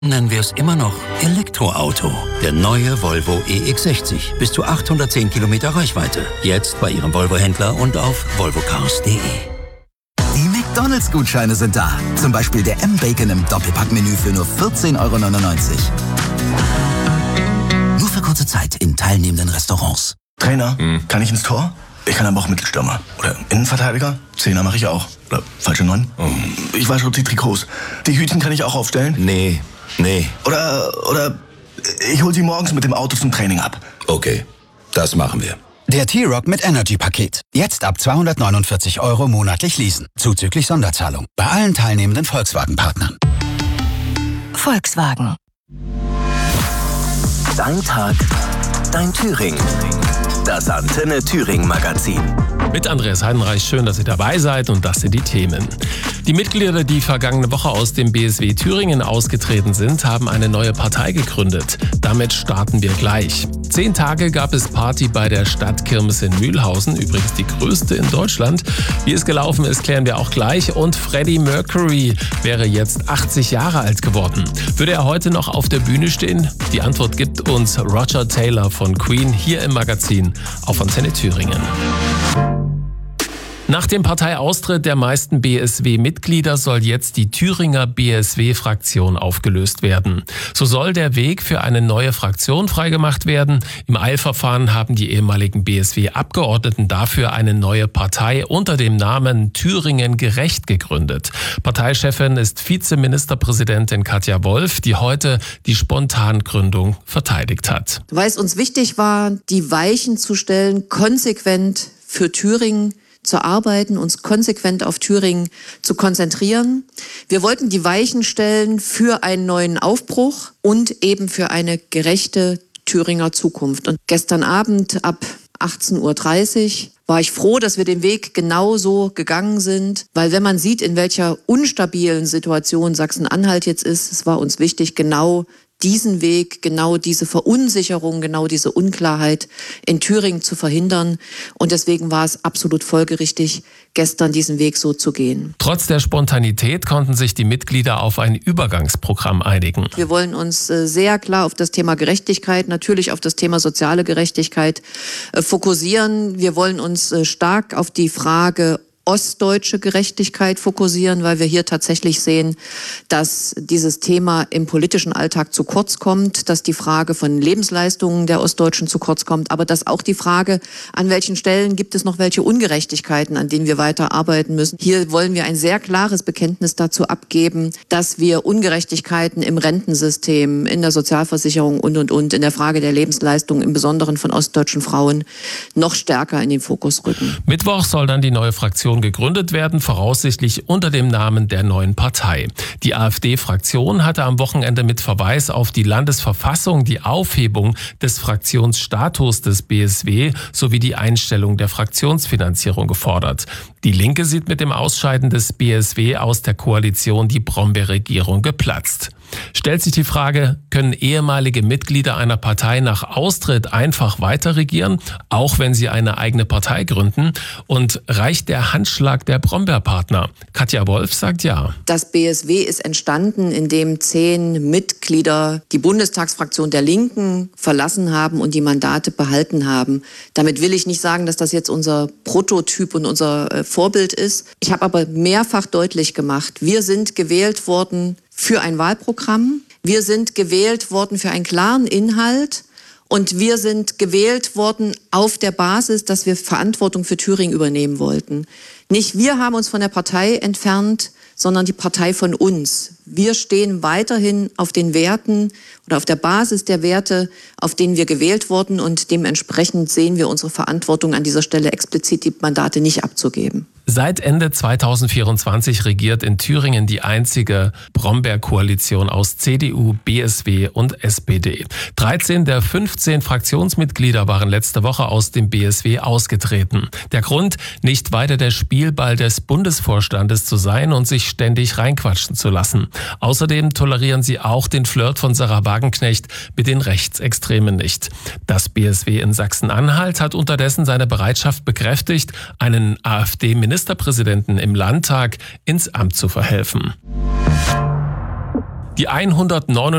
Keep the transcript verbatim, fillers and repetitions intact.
Nennen wir es immer noch Elektroauto. Der neue Volvo E X sechzig. Bis zu achthundertzehn Kilometer Reichweite. Jetzt bei Ihrem Volvo-Händler und auf volvo cars punkt de. Die McDonalds-Gutscheine sind da. Zum Beispiel der M-Bacon im Doppelpack-Menü für nur vierzehn Euro neunundneunzig. Nur für kurze Zeit in teilnehmenden Restaurants. Trainer, hm. kann ich ins Tor? Ich kann aber auch Mittelstürmer. Oder Innenverteidiger? Zehner mache ich auch. Oder falsche Neun? Oh. Ich wasche die Trikots. Die Hütchen kann ich auch aufstellen? Nee, nee. Oder, oder ich hol sie morgens mit dem Auto zum Training ab. Okay, das machen wir. Der T-Rock mit Energy-Paket. Jetzt ab zweihundertneunundvierzig Euro monatlich leasen. Zuzüglich Sonderzahlung. Bei allen teilnehmenden Volkswagen-Partnern. Volkswagen. Dein Tag, dein Thüringen. Das Antenne Thüringen Magazin. Mit Andreas Heidenreich, schön, dass ihr dabei seid, und das sind die Themen. Die Mitglieder, die vergangene Woche aus dem B S W Thüringen ausgetreten sind, haben eine neue Partei gegründet. Damit starten wir gleich. Zehn Tage gab es Party bei der Stadtkirmes in Mühlhausen, übrigens die größte in Deutschland. Wie es gelaufen ist, klären wir auch gleich. Und Freddie Mercury wäre jetzt achtzig Jahre alt geworden. Würde er heute noch auf der Bühne stehen? Die Antwort gibt uns Roger Taylor von Queen hier im Magazin auf Antenne Thüringen. Nach dem Parteiaustritt der meisten B S W-Mitglieder soll jetzt die Thüringer B S W-Fraktion aufgelöst werden. So soll der Weg für eine neue Fraktion freigemacht werden. Im Eilverfahren haben die ehemaligen B S W-Abgeordneten dafür eine neue Partei unter dem Namen Thüringen Gerecht gegründet. Parteichefin ist Vizeministerpräsidentin Katja Wolf, die heute die Spontangründung verteidigt hat. Weil es uns wichtig war, die Weichen zu stellen, konsequent für Thüringen zu arbeiten, uns konsequent auf Thüringen zu konzentrieren. Wir wollten die Weichen stellen für einen neuen Aufbruch und eben für eine gerechte Thüringer Zukunft. Und gestern Abend ab achtzehn Uhr dreißig war ich froh, dass wir den Weg genauso gegangen sind, weil wenn man sieht, in welcher unstabilen Situation Sachsen-Anhalt jetzt ist, es war uns wichtig, genau diesen Weg, genau diese Verunsicherung, genau diese Unklarheit in Thüringen zu verhindern. Und deswegen war es absolut folgerichtig, gestern diesen Weg so zu gehen. Trotz der Spontanität konnten sich die Mitglieder auf ein Übergangsprogramm einigen. Wir wollen uns sehr klar auf das Thema Gerechtigkeit, natürlich auf das Thema soziale Gerechtigkeit fokussieren. Wir wollen uns stark auf die Frage ostdeutsche Gerechtigkeit fokussieren, weil wir hier tatsächlich sehen, dass dieses Thema im politischen Alltag zu kurz kommt, dass die Frage von Lebensleistungen der Ostdeutschen zu kurz kommt, aber dass auch die Frage, an welchen Stellen gibt es noch welche Ungerechtigkeiten, an denen wir weiter arbeiten müssen. Hier wollen wir ein sehr klares Bekenntnis dazu abgeben, dass wir Ungerechtigkeiten im Rentensystem, in der Sozialversicherung und, und, und, in der Frage der Lebensleistungen, im Besonderen von ostdeutschen Frauen, noch stärker in den Fokus rücken. Mittwoch soll dann die neue Fraktion gegründet werden, voraussichtlich unter dem Namen der neuen Partei. Die AfD-Fraktion hatte am Wochenende mit Verweis auf die Landesverfassung die Aufhebung des Fraktionsstatus des B S W sowie die Einstellung der Fraktionsfinanzierung gefordert. Die Linke sieht mit dem Ausscheiden des B S W aus der Koalition die Brombeer-Regierung geplatzt. Stellt sich die Frage, können ehemalige Mitglieder einer Partei nach Austritt einfach weiter regieren, auch wenn sie eine eigene Partei gründen? Und reicht der Handschlag der Brombeer-Partner? Katja Wolf sagt ja. Das B S W ist entstanden, indem zehn Mitglieder die Bundestagsfraktion der Linken verlassen haben und die Mandate behalten haben. Damit will ich nicht sagen, dass das jetzt unser Prototyp und unser Vorbild ist. Ich habe aber mehrfach deutlich gemacht, wir sind gewählt worden für ein Wahlprogramm. Wir sind gewählt worden für einen klaren Inhalt und wir sind gewählt worden auf der Basis, dass wir Verantwortung für Thüringen übernehmen wollten. Nicht wir haben uns von der Partei entfernt, sondern die Partei von uns. Wir stehen weiterhin auf den Werten oder auf der Basis der Werte, auf denen wir gewählt wurden, und dementsprechend sehen wir unsere Verantwortung an dieser Stelle explizit, die Mandate nicht abzugeben. Seit Ende zweitausendvierundzwanzig regiert in Thüringen die einzige Brombeer-Koalition aus C D U, B S W und S P D. dreizehn der fünfzehn Fraktionsmitglieder waren letzte Woche aus dem B S W ausgetreten. Der Grund, nicht weiter der Spielball des Bundesvorstandes zu sein und sich ständig reinquatschen zu lassen. Außerdem tolerieren sie auch den Flirt von Sarah Wagenknecht mit den Rechtsextremen nicht. Das B S W in Sachsen-Anhalt hat unterdessen seine Bereitschaft bekräftigt, einen AfD-Ministerpräsidenten im Landtag ins Amt zu verhelfen. Die hundertneunundvierzig